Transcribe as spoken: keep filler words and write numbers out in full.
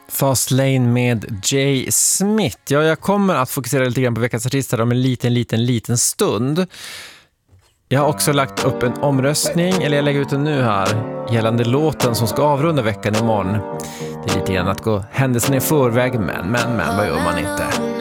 Fastlane med Jay Smith. Ja, jag kommer att fokusera lite grann på veckans artister om en liten, liten, liten stund. Jag har också lagt upp en omröstning, eller jag lägger ut den nu här, gällande låten som ska avrunda veckan imorgon. Det är lite grann att gå händelsen i förväg, men, men, men, vad gör man inte?